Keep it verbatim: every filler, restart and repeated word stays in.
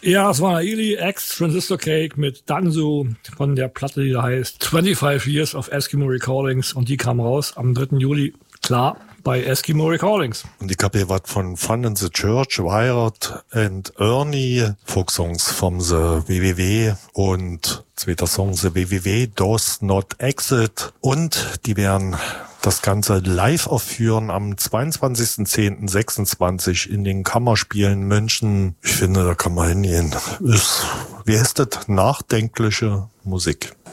Ja, es war Ili X Transistor Cake mit Danzo von der Platte, die da heißt twenty-five Years of Eskimo Recordings, und die kam raus am dritten Juli, klar, bei Eskimo Recordings. Und ich habe hier was von Fun in the Church, Wired and Ernie, Folksongs vom The W W W und zweiter Song The W W W Does Not Exit, und die werden das Ganze live aufführen am zweiundzwanzigsten zehnten sechsundzwanzig in den Kammerspielen München. Ich finde, da kann man hingehen. Ist, wie heißt das? Nachdenkliche Musik.